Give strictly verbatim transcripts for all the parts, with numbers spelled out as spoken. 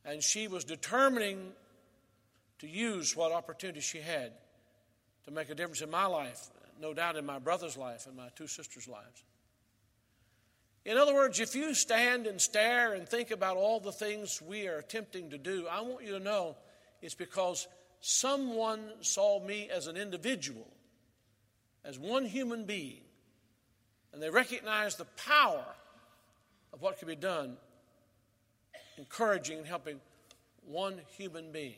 And she was determining to use what opportunity she had to make a difference in my life, no doubt in my brother's life and my two sisters' lives. In other words, if you stand and stare and think about all the things we are attempting to do, I want you to know it's because someone saw me as an individual, as one human being, and they recognized the power of what could be done, encouraging and helping one human being.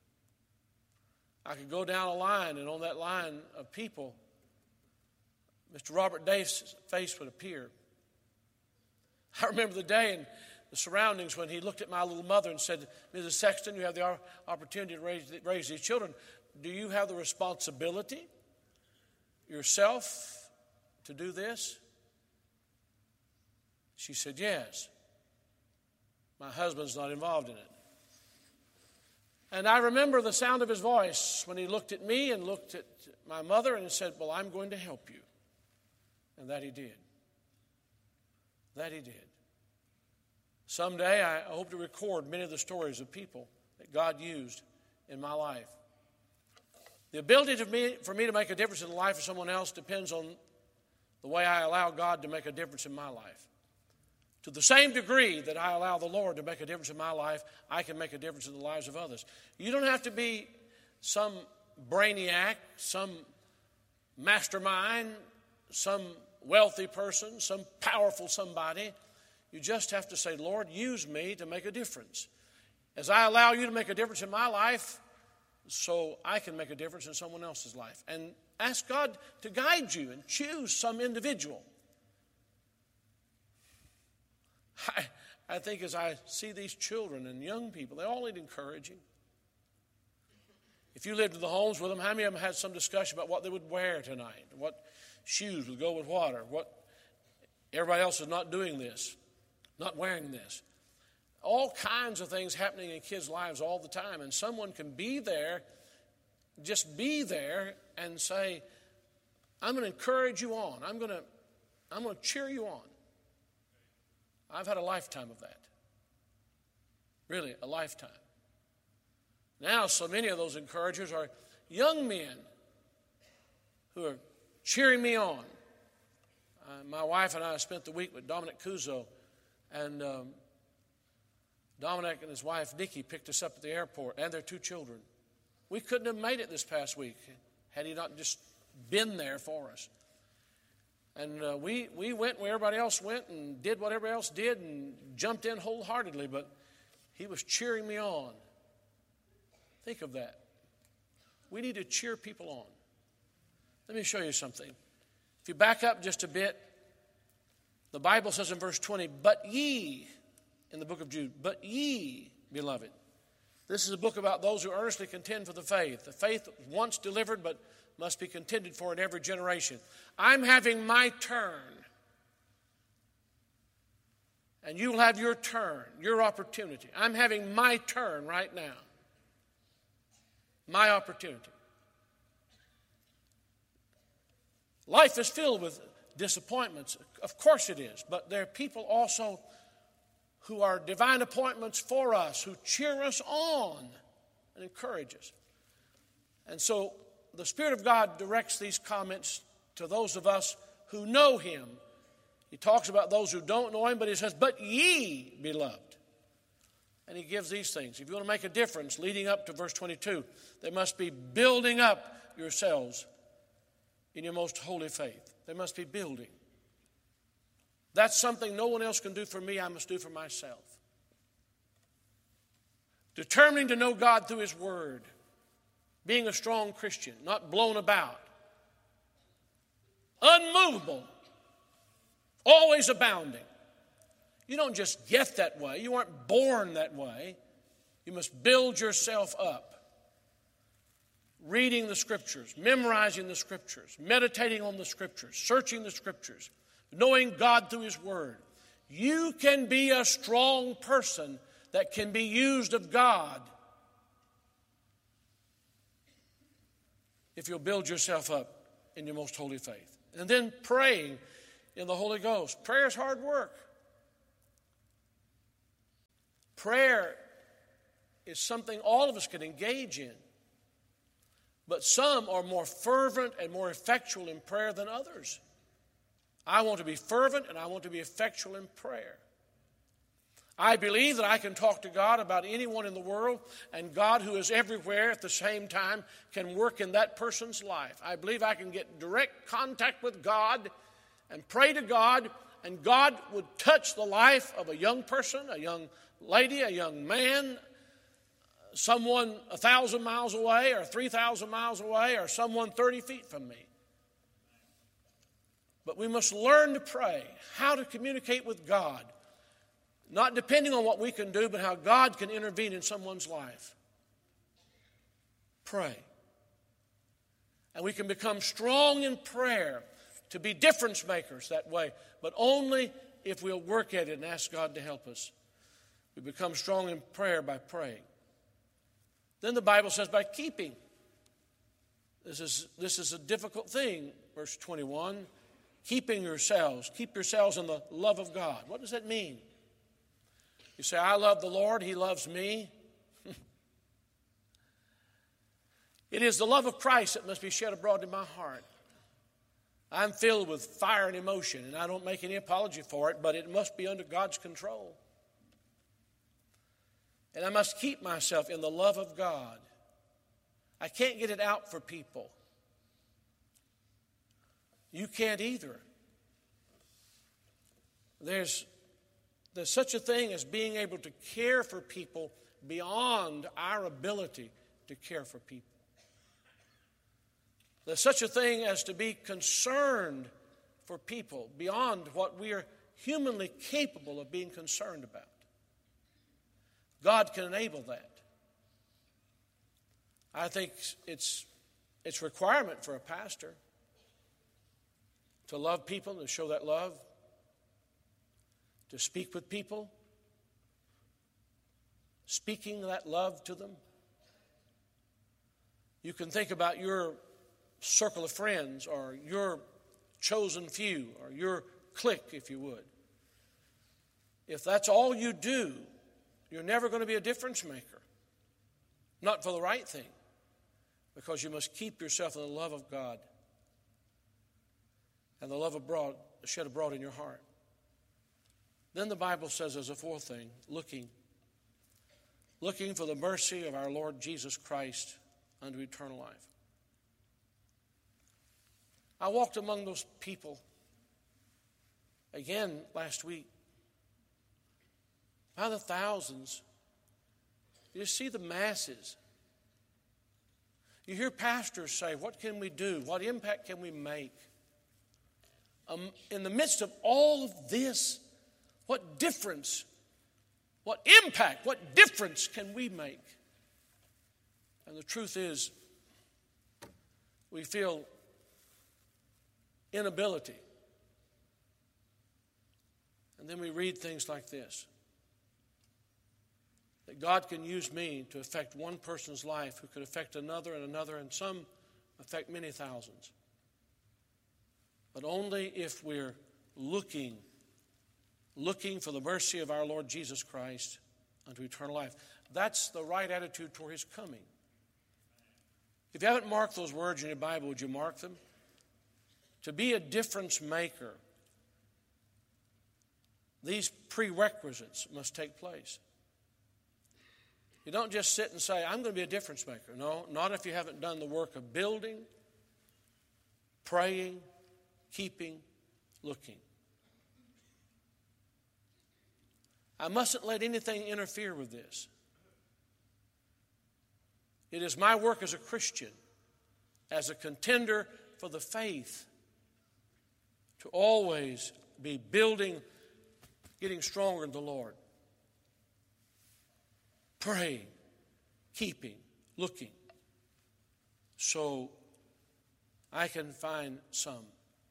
I could go down a line, and on that line of people, Mister Robert Dave's face would appear. I remember the day and the surroundings when he looked at my little mother and said, Missus Sexton, you have the opportunity to raise, raise these children. Do you have the responsibility yourself to do this? She said, yes. My husband's not involved in it. And I remember the sound of his voice when he looked at me and looked at my mother and said, well, I'm going to help you. And that he did. That he did. Someday I hope to record many of the stories of people that God used in my life. The ability to me, for me to make a difference in the life of someone else depends on the way I allow God to make a difference in my life. To the same degree that I allow the Lord to make a difference in my life, I can make a difference in the lives of others. You don't have to be some brainiac, some mastermind, some wealthy person, some powerful somebody. You just have to say, Lord, use me to make a difference. As I allow you to make a difference in my life, so I can make a difference in someone else's life. And ask God to guide you and choose some individual. I, I think as I see these children and young people, they all need encouraging. If you lived in the homes with them, how many of them had some discussion about what they would wear tonight? What shoes would go with what? Or what everybody else is not doing this, not wearing this. All kinds of things happening in kids' lives all the time. And someone can be there, just be there and say, I'm going to encourage you on. I'm going to, I'm going to cheer you on. I've had a lifetime of that. Really, a lifetime. Now, so many of those encouragers are young men who are cheering me on. Uh, my wife and I spent the week with Dominic Cuso, and um, Dominic and his wife, Nikki, picked us up at the airport, and their two children. We couldn't have made it this past week had he not just been there for us. And uh, we, we went where everybody else went and did what everybody else did and jumped in wholeheartedly, but he was cheering me on. Think of that. We need to cheer people on. Let me show you something. If you back up just a bit, the Bible says in verse twenty, but ye, in the book of Jude, but ye, beloved. This is a book about those who earnestly contend for the faith. The faith once delivered, but must be contended for in every generation. I'm having my turn. And you'll have your turn, your opportunity. I'm having my turn right now. My opportunity. Life is filled with disappointments. Of course it is. But there are people also who are divine appointments for us, who cheer us on and encourage us. And so the Spirit of God directs these comments to those of us who know Him. He talks about those who don't know Him, but He says, but ye, beloved. And He gives these things. If you want to make a difference, leading up to verse twenty-two, there must be building up yourselves in your most holy faith. There must be building. That's something no one else can do for me, I must do for myself. Determining to know God through His Word. Being a strong Christian, not blown about. Unmovable. Always abounding. You don't just get that way. You weren't born that way. You must build yourself up. Reading the Scriptures, memorizing the Scriptures, meditating on the Scriptures, searching the Scriptures, knowing God through His Word. You can be a strong person that can be used of God if you'll build yourself up in your most holy faith. And then praying in the Holy Ghost. Prayer is hard work. Prayer is something all of us can engage in. But some are more fervent and more effectual in prayer than others. I want to be fervent and I want to be effectual in prayer. I believe that I can talk to God about anyone in the world, and God, who is everywhere at the same time, can work in that person's life. I believe I can get direct contact with God and pray to God, and God would touch the life of a young person, a young lady, a young man, someone a thousand miles away or three thousand miles away or someone thirty feet from me. But we must learn to pray, how to communicate with God, not depending on what we can do, but how God can intervene in someone's life. Pray. And we can become strong in prayer to be difference makers that way, but only if we'll work at it and ask God to help us. We become strong in prayer by praying. Then the Bible says by keeping. This is, this is a difficult thing, verse twenty-one. Keeping yourselves. Keep yourselves in the love of God. What does that mean? You say, I love the Lord, He loves me. It is the love of Christ that must be shed abroad in my heart. I'm filled with fire and emotion, and I don't make any apology for it, but it must be under God's control. And I must keep myself in the love of God. I can't get it out for people. You can't either. There's, there's such a thing as being able to care for people beyond our ability to care for people. There's such a thing as to be concerned for people beyond what we are humanly capable of being concerned about. God can enable that. I think it's it's requirement for a pastor to love people, to show that love, to speak with people, speaking that love to them. You can think about your circle of friends or your chosen few or your clique, if you would. If that's all you do, you're never going to be a difference maker. Not for the right thing, because you must keep yourself in the love of God and the love abroad, shed abroad in your heart. Then the Bible says as a fourth thing, looking. Looking for the mercy of our Lord Jesus Christ unto eternal life. I walked among those people again last week. By the thousands. You see the masses. You hear pastors say, what can we do? What impact can we make? Um, in the midst of all of this, what difference, what impact, what difference can we make? And the truth is, we feel inability. And then we read things like this. That God can use me to affect one person's life who could affect another and another, and some affect many thousands. But only if we're looking, looking for the mercy of our Lord Jesus Christ unto eternal life. That's the right attitude toward His coming. If you haven't marked those words in your Bible, would you mark them? To be a difference maker, these prerequisites must take place. You don't just sit and say, I'm going to be a difference maker. No, not if you haven't done the work of building, praying, keeping, looking. I mustn't let anything interfere with this. It is my work as a Christian, as a contender for the faith, to always be building, getting stronger in the Lord. Praying, keeping, looking, so I can find some,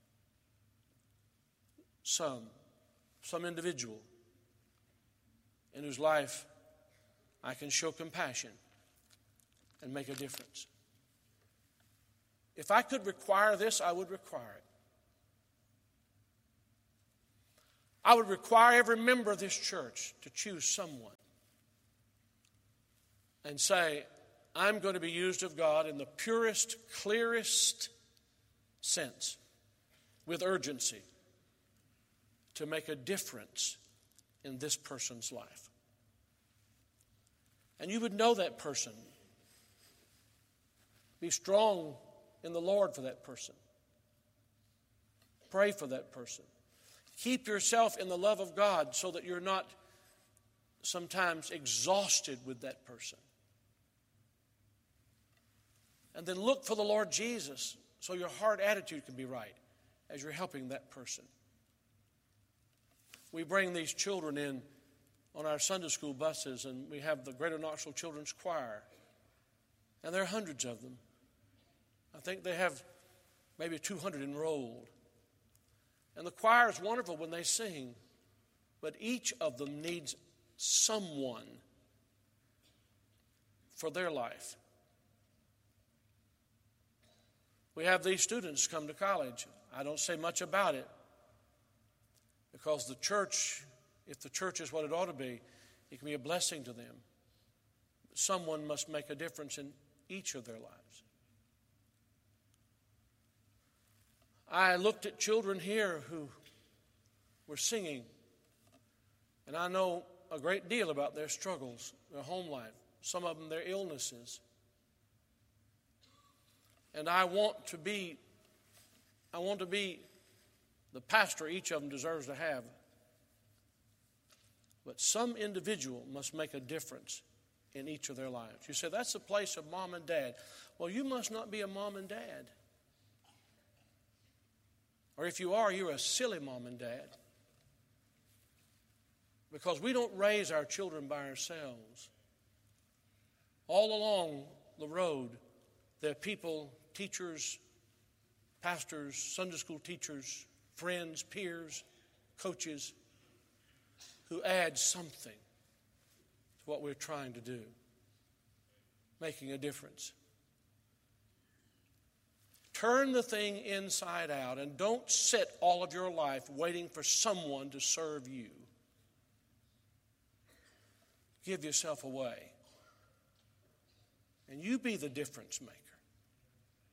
some, some individual in whose life I can show compassion and make a difference. If I could require this, I would require it. I would require every member of this church to choose someone and say, I'm going to be used of God in the purest, clearest sense, with urgency, to make a difference in this person's life. And you would know that person. Be strong in the Lord for that person. Pray for that person. Keep yourself in the love of God so that you're not sometimes exhausted with that person. And then look for the Lord Jesus so your heart attitude can be right as you're helping that person. We bring these children in on our Sunday school buses, and we have the Greater Knoxville Children's Choir. And there are hundreds of them. I think they have maybe two hundred enrolled. And the choir is wonderful when they sing, but each of them needs someone for their life. We have these students come to college. I don't say much about it because the church, if the church is what it ought to be, it can be a blessing to them. Someone must make a difference in each of their lives. I looked at children here who were singing, and I know a great deal about their struggles, their home life, some of them their illnesses. And I want to be, I want to be the pastor each of them deserves to have. But some individual must make a difference in each of their lives. You say, that's the place of mom and dad. Well, you must not be a mom and dad. Or if you are, you're a silly mom and dad. Because we don't raise our children by ourselves. All along the road, there are people, teachers, pastors, Sunday school teachers, friends, peers, coaches, who add something to what we're trying to do, making a difference. Turn the thing inside out and don't sit all of your life waiting for someone to serve you. Give yourself away. And you be the difference maker.